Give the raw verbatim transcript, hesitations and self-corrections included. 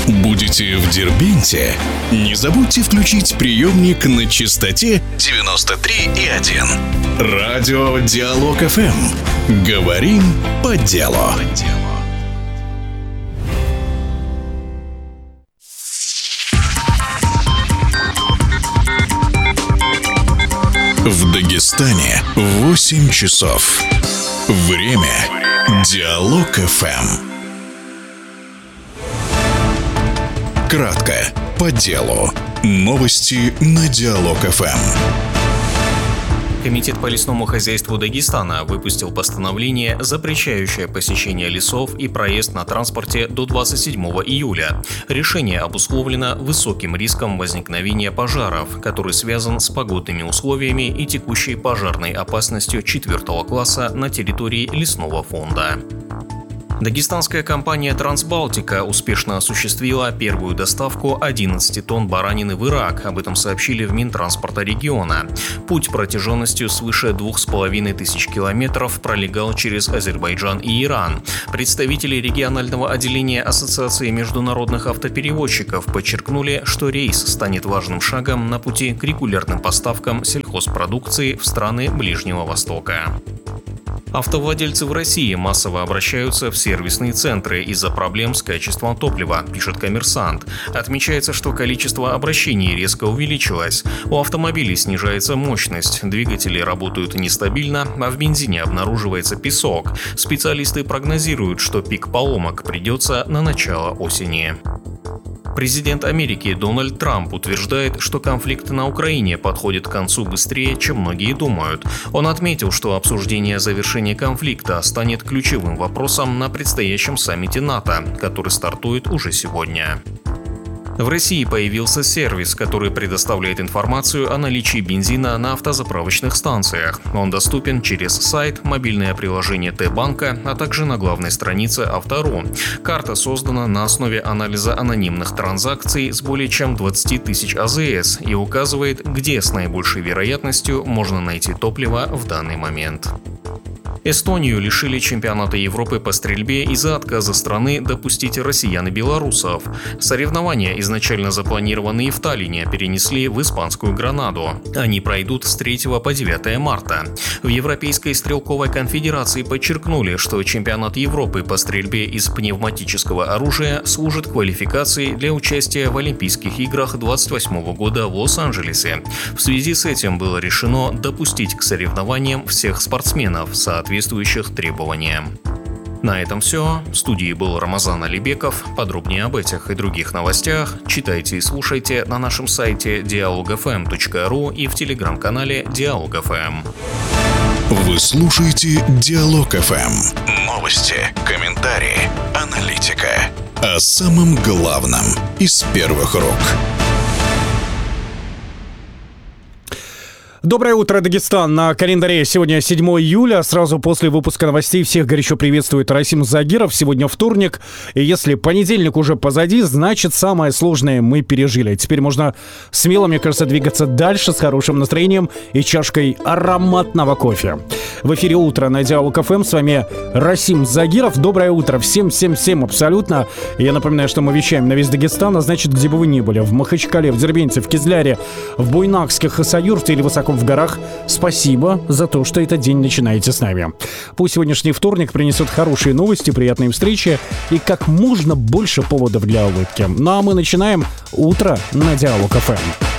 Будете в Дербенте? Не забудьте включить приемник на частоте девяносто три и один. Радио Диалог эф эм. Говорим по делу. В Дагестане восемь часов. Время Диалог эф эм. Кратко, по делу. Новости на Диалог эф эм. Комитет по лесному хозяйству Дагестана выпустил постановление, запрещающее посещение лесов и проезд на транспорте до двадцать седьмого июля. Решение обусловлено высоким риском возникновения пожаров, который связан с погодными условиями и текущей пожарной опасностью четвертого класса на территории лесного фонда. Дагестанская компания «Трансбалтика» успешно осуществила первую доставку одиннадцати тонн баранины в Ирак. Об этом сообщили в Минтранспорта региона. Путь протяженностью свыше двух с половиной тысяч километров пролегал через Азербайджан и Иран. Представители регионального отделения Ассоциации международных автоперевозчиков подчеркнули, что рейс станет важным шагом на пути к регулярным поставкам сельхозпродукции в страны Ближнего Востока. Автовладельцы в России массово обращаются в сервисные центры из-за проблем с качеством топлива, пишет «Коммерсант». Отмечается, что количество обращений резко увеличилось. У автомобилей снижается мощность, двигатели работают нестабильно, а в бензине обнаруживается песок. Специалисты прогнозируют, что пик поломок придется на начало осени. Президент Америки Дональд Трамп утверждает, что конфликт на Украине подходит к концу быстрее, чем многие думают. Он отметил, что обсуждение завершения конфликта станет ключевым вопросом на предстоящем саммите НАТО, который стартует уже сегодня. В России появился сервис, который предоставляет информацию о наличии бензина на автозаправочных станциях. Он доступен через сайт, мобильное приложение Т-банка, а также на главной странице Авто.ру. Карта создана на основе анализа анонимных транзакций с более чем двадцати тысяч а зэ эс и указывает, где с наибольшей вероятностью можно найти топливо в данный момент. Эстонию лишили чемпионата Европы по стрельбе из-за отказа страны допустить россиян и белорусов. Соревнования, изначально запланированные в Таллине, перенесли в испанскую Гранаду. Они пройдут с третьего по девятое марта. В Европейской стрелковой конфедерации подчеркнули, что чемпионат Европы по стрельбе из пневматического оружия служит квалификацией для участия в Олимпийских играх двадцать восьмого года в Лос-Анджелесе. В связи с этим было решено допустить к соревнованиям всех спортсменов, соответствующих требованиям. На этом все. В студии был Рамазан Алибеков. Подробнее об этих и других новостях читайте и слушайте на нашем сайте диалог эф эм точка ру и в телеграм-канале Диалог эф эм. Вы слушаете Диалог эф эм. Новости, комментарии, аналитика. О самом главном из первых рук. Доброе утро, Дагестан. На календаре сегодня седьмого июля. Сразу после выпуска новостей всех горячо приветствует Расим Загиров. Сегодня вторник. И если понедельник уже позади, значит, самое сложное мы пережили. Теперь можно смело, мне кажется, двигаться дальше с хорошим настроением и чашкой ароматного кофе. В эфире «Утро» на Диалог эф эм. С вами Расим Загиров. Доброе утро всем-всем-всем абсолютно. Я напоминаю, что мы вещаем на весь Дагестан, а значит, где бы вы ни были. В Махачкале, в Дербенте, в Кизляре, в Буйнакске, Хасавюрте или высоко в горах. Спасибо за то, что этот день начинаете с нами. Пусть сегодняшний вторник принесет хорошие новости, приятные встречи и как можно больше поводов для улыбки. Ну а мы начинаем утро на Диалог эф эм.